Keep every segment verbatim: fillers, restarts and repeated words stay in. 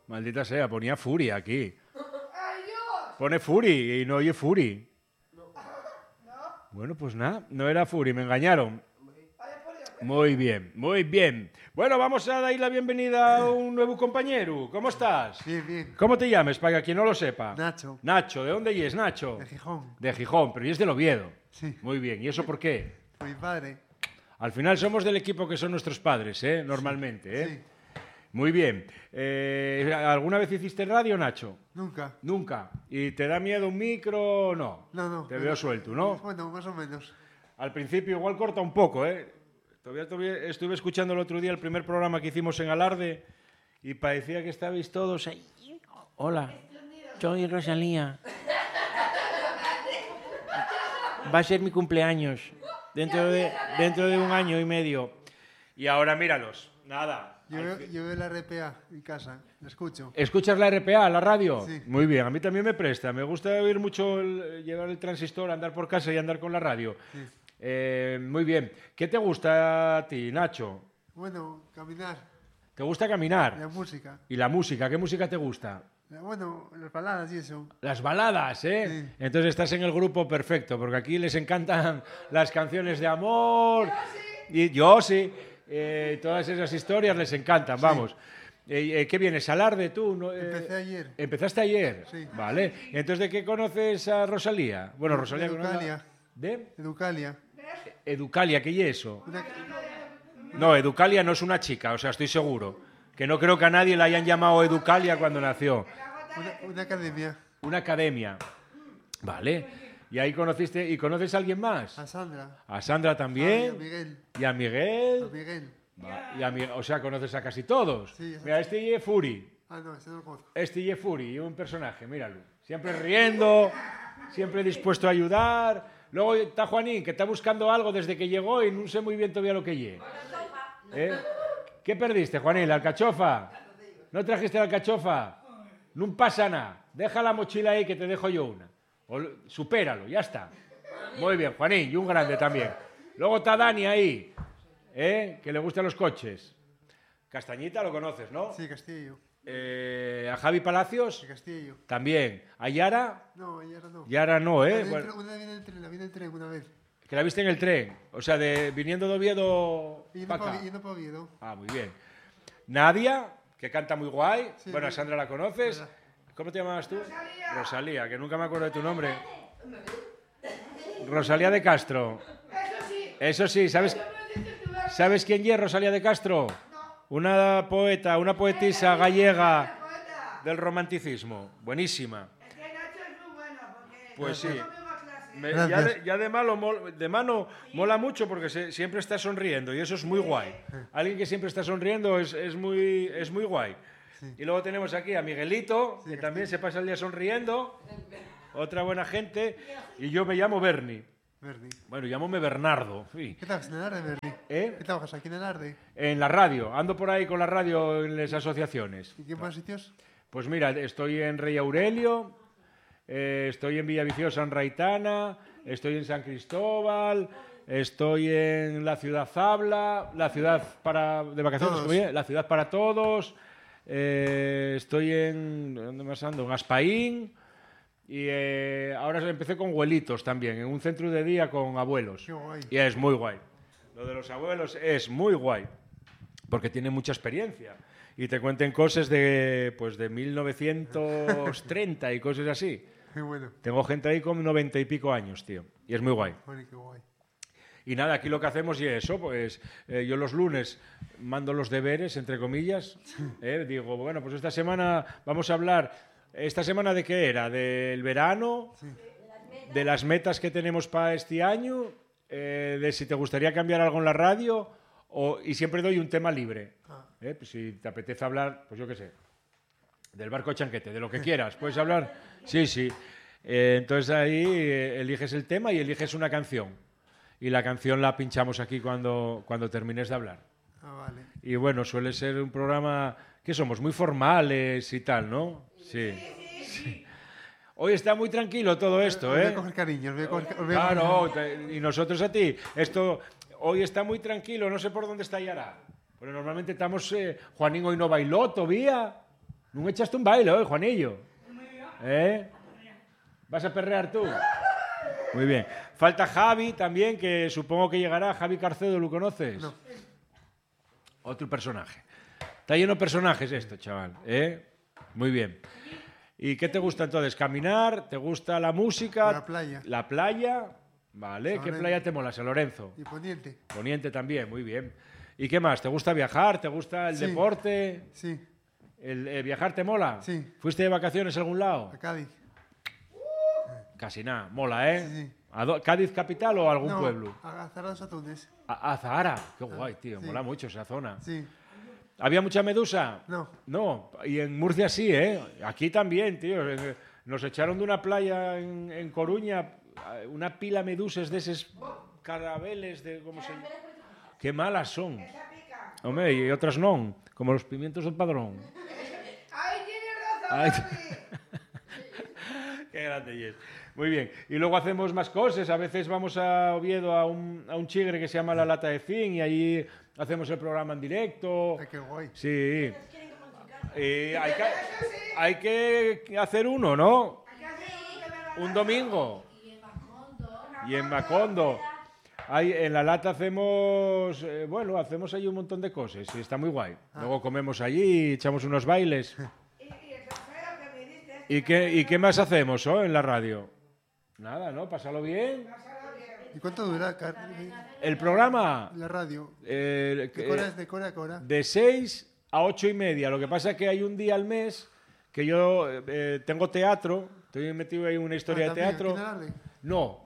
Maldita sea, ponía Fury aquí. Pone Fury y no oye Fury. Bueno, pues nada, no era Fury, me engañaron. Muy bien, muy bien. Bueno, vamos a dar la bienvenida a un nuevo compañero. ¿Cómo estás? Bien, bien. ¿Cómo te llamas, para quien no lo sepa? Nacho. Nacho, ¿de dónde es Nacho? De Gijón. De Gijón, pero y es del Oviedo. Sí. Muy bien, ¿y eso por qué? Por mi padre. Al final somos del equipo que son nuestros padres, ¿eh? Normalmente, ¿eh? Sí. Muy bien. Eh, ¿Alguna vez hiciste radio, Nacho? Nunca. Nunca. ¿Y te da miedo un micro? No. No, no. Te veo suelto, ¿no? Bueno, más o menos. Al principio igual corta un poco, ¿eh? Todavía, todavía estuve escuchando el otro día el primer programa que hicimos en Alarde y parecía que estabais todos ahí. Hola, soy Rosalía. Va a ser mi cumpleaños dentro de, dentro de un año y medio. Y ahora míralos, nada. Yo veo, yo veo la R P A en casa, la escucho. ¿Escuchas la R P A, la radio? Sí. Muy bien, a mí también me presta. Me gusta oír mucho el, llevar el transistor, andar por casa y andar con la radio. Sí. Eh, muy bien. ¿Qué te gusta a ti, Nacho? Bueno, caminar. ¿Te gusta caminar? La música. ¿Y la música? ¿Qué música te gusta? La- Bueno, las baladas y eso. Las baladas, ¿eh? Sí. Entonces estás en el grupo perfecto, porque aquí les encantan las canciones de amor. Y yo sí. Eh, todas esas historias les encantan, vamos. Eh, eh, ¿Qué vienes? ¿Alarde tú? ¿No? Eh, Empecé ayer. ¿Empezaste ayer? Sí. Vale. Entonces, ¿de qué conoces a Rosalía? Bueno, Rosalía... De Educalia. ¿De? Educalia. Educalia, ¿qué es eso? Una, No, Educalia no es una chica, o sea, estoy seguro. Que no creo que a nadie la hayan llamado Educalia cuando nació. una, una academia. Una academia. Vale. Y ahí conociste... ¿Y conoces a alguien más? A Sandra. A Sandra Ah, y a también. Miguel. Y a Miguel. A Miguel. Va, y a Mi- o sea, conoces a casi todos. Sí, Mira, este y es Fury. Ah, no, ese no lo conozco. Este y es Fury, un personaje, míralo. Siempre riendo, siempre dispuesto a ayudar. Luego está Juanín, que está buscando algo desde que llegó y no sé muy bien todavía lo que lle. ¿Eh? ¿Qué perdiste, Juanín? ¿La alcachofa? ¿No trajiste la alcachofa? No pasa nada. Deja la mochila ahí que te dejo yo una. O, supéralo, ya está. Muy bien, Juanín, y un grande también. Luego está Dani ahí, ¿eh? Que le gustan los coches. Castañita lo conoces, ¿no? Sí, Castillo. Eh, a Javi Palacios Sí, Castillo. también. A Yara, No, ayer no. Yara no, ¿eh? Una, Bueno, una vez en el tren, la vi en el tren una vez. que la viste en el tren. O sea, de, viniendo de Oviedo Y pa' no acá. pa' Oviedo, pa' Oviedo. Ah, muy bien. Nadia, que canta muy guay. Sí, bueno, a sí. Sandra la conoces. Verdad. ¿Cómo te llamabas tú? Rosalía. Rosalía, que nunca me acuerdo de tu nombre. Rosalía de Castro. Eso sí, ¿sabes, ¿sabes quién es Rosalía de Castro? Una poeta, una poetisa gallega del romanticismo. Buenísima. Pues sí. Me- ya, Gracias. de, ya de, malo, mol- de mano mola mucho porque se- siempre está sonriendo y eso es muy guay. Alguien que siempre está sonriendo es, es, muy, es muy guay. Y luego tenemos aquí a Miguelito, que también se pasa el día sonriendo. Otra buena gente. Y yo me llamo Bernie. Berni. Bueno, llámame Bernardo. Sí. ¿Qué trabajas en el Arde, Berni? ¿Eh? ¿Qué trabajas aquí en el Arde? En la radio. Ando por ahí con la radio en las asociaciones. ¿Y qué más sitios? Pues mira, estoy en Rey Aurelio, eh, estoy en Villaviciosa, en Raitana, estoy en San Cristóbal, estoy en la ciudad Zabla, la ciudad para de vacaciones, Todos. ¿cómo es? La ciudad para todos, eh, estoy en ¿dónde más ando? En Aspaín y eh, ahora empecé con abuelitos también, en un centro de día con abuelos. Qué guay. Y es muy guay. Lo de los abuelos es muy guay, porque tienen mucha experiencia. Y te cuenten cosas de, pues, de mil novecientos treinta y cosas así. Qué bueno. Tengo gente ahí con noventa y pico años, tío. Y es muy guay. Bueno, qué guay. Y nada, aquí lo que hacemos y eso, pues eh, yo los lunes mando los deberes, entre comillas. eh, digo, bueno, pues esta semana vamos a hablar. ¿Esta semana de qué era? ¿Del verano? Sí. ¿De las metas que tenemos para este año? Eh, ¿De si te gustaría cambiar algo en la radio? O, y siempre doy un tema libre. Ah. Eh, pues si te apetece hablar, pues yo qué sé, del barco chanquete, de lo que quieras. ¿Puedes hablar? Sí, sí. Eh, entonces ahí eh, eliges el tema y eliges una canción. Y la canción la pinchamos aquí cuando, cuando termines de hablar. Ah, vale. Y bueno, suele ser un programa que somos muy formales y tal, ¿no? Sí. Sí. Hoy está muy tranquilo todo esto, Os voy ¿eh? a coger cariño, os voy a coger... os voy a- Claro, te- y nosotros a ti. Esto hoy está muy tranquilo, no sé por dónde está Yara. Pero normalmente estamos... Eh, Juanín hoy no bailó todavía. ¿No echaste un baile hoy, Juanillo? ¿Eh? ¿Vas a perrear tú? Muy bien. Falta Javi también, que supongo que llegará. Javi Carcedo, ¿lo conoces? No. Otro personaje. Está lleno de personajes esto, chaval. ¿Eh? Muy bien. ¿Y qué te gusta entonces? ¿Caminar? ¿Te gusta la música? La playa. ¿La playa? Vale. San ¿Qué Lorenzo. playa te mola? San Lorenzo. Y Poniente. Poniente también, muy bien. ¿Y qué más? ¿Te gusta viajar? ¿Te gusta el Sí. deporte? Sí. ¿El, el viajar te mola? Sí. ¿Fuiste de vacaciones a algún lado? A Cádiz. Casi nada. Mola, ¿eh? Sí, sí. ¿A do- ¿Cádiz capital o algún No, pueblo? A Zarados Atunes. A, a Zahara. Qué guay, tío. sí. Mola mucho esa zona. Sí. ¿Había mucha medusa? No. No. Y en Murcia sí, ¿eh? Aquí también, tío. Eh, Nos echaron de una playa en, en Coruña eh, una pila de medusas de esos carabeles de... ¿Cómo se llama? Qué malas son. Hombre, y otras no. Como los pimientos del padrón. ¡Ay, tienes Ay. razón, Javi! Qué grande y es. Muy bien. Y luego hacemos más cosas. A veces vamos a Oviedo a un, a un chigre que se llama La Lata de Zinc y allí hacemos el programa en directo. Ay, qué guay. Sí. Y hay que, hay que hacer uno, ¿no? Un domingo. Y en Macondo. Hay, en La Lata hacemos, eh, bueno, hacemos ahí un montón de cosas y está muy guay. Luego comemos allí, echamos unos bailes. Y, y el trofeo que me diste, ¿Y qué, y qué más hacemos oh, en la radio? Nada, ¿no? Pásalo bien. ¿Y cuánto dura Car- El programa la radio? eh, ¿De que- qué hora es de qué hora a qué hora? de seis a ocho y media. Lo que pasa es que hay un día al mes que yo eh, tengo teatro, estoy metido ahí en una historia Ah, de también, teatro. ¿aquí en Alarde? No,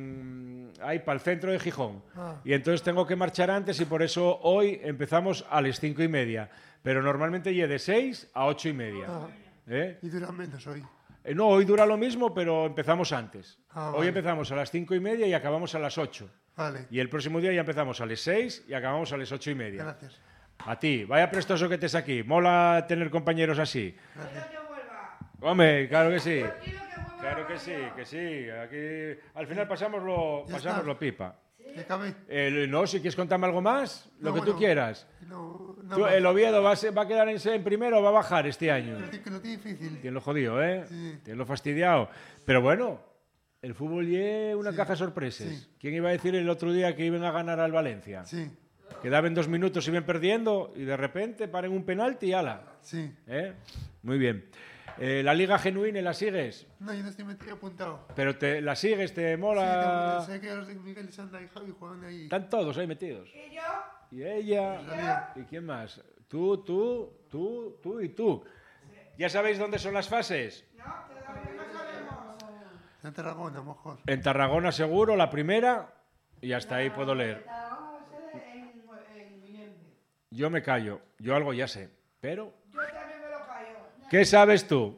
en, ahí para el centro de Gijón. Ah. Y entonces tengo que marchar antes y por eso hoy empezamos a las cinco y media. Pero normalmente llegue de seis a ocho y media. Ah. ¿Eh? Y dura menos hoy. Eh, No, hoy dura lo mismo, pero empezamos antes. Ah, Hoy vale. empezamos a las cinco y media y acabamos a las ocho. Vale. Y el próximo día ya empezamos a las seis y acabamos a las ocho y media. Gracias. A ti, vaya prestoso que estés aquí. Mola tener compañeros así. Gracias. que vuelva. Hombre, claro que sí. Quiero que vuelva. Claro que sí, que sí. Aquí al final pasámoslo, Ya pasámoslo está. pipa. ¿Ya acabé? El- no, si quieres contarme algo más, lo No, que tú bueno. quieras. No, no Tú, más. el Oviedo va a, ser- va a quedar en, en primero o va a bajar este año. Pero sí que lo tiene difícil. Tiene lo jodido, ¿eh? Sí. Tiene lo fastidiado. Pero bueno, el fútbol es una caja de sorpresas. Sí. ¿Quién iba a decir el otro día que iban a ganar al Valencia? Sí. Quedaban dos minutos y iban perdiendo y de repente paren un penalti y ala. Sí. ¿Eh? Muy bien. Eh, ¿La Liga Genuine la sigues? No, yo no estoy metido apuntado. ¿Pero te, la sigues? ¿Te mola? Sí, sé que los de Miguel Sanda y Javi juegan ahí. Están todos ahí metidos. Y yo, Y ella. ¿Y quién más? Tú, tú, tú, tú y tú. ¿Ya sabéis dónde son las fases? no, todavía no sabemos. En Tarragona, a lo mejor. En Tarragona seguro, la primera, y hasta ahí puedo leer. Vamos a hacer en, en Villente. Yo me callo, yo algo ya sé, pero... Yo también me lo callo. ¿Qué sabes tú?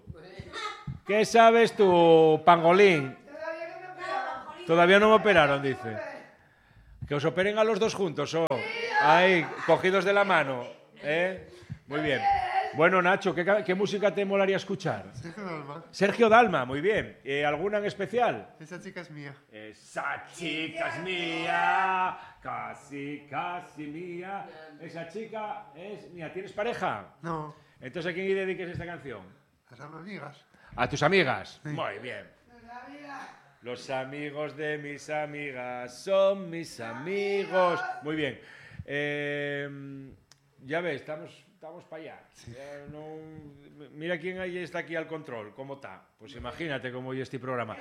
¿Qué sabes tú, pangolín? Todavía no me operaron. Todavía no me operaron, dice. Que os operen a los dos juntos, ¿o? Ahí, cogidos de la mano. ¿Eh? Muy bien. Bueno, Nacho, ¿qué, ca- qué música te molaría escuchar? Sergio Dalma. Sergio Dalma, muy bien. Eh, ¿Alguna en especial? Esa chica es mía. Esa chica es mía, casi, casi mía. Esa chica es mía. ¿Tienes pareja? No, Entonces, ¿a quién le dediques esta canción? las amigas. A tus amigas. Sí. Muy bien. La vida. Los amigos de mis amigas son mis amigos. Muy bien. Eh, ya ves, estamos, estamos para allá. Ya no- mira quién ahí está aquí al control, cómo está. Pues imagínate cómo oye este programa.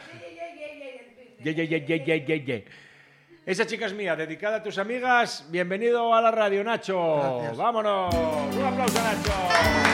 Ye, ye, ye, ye, ye, ye, ye. Esa chica es mía, dedicada a tus amigas. Bienvenido a la radio, Nacho. Gracias. Vámonos. Un aplauso, Nacho.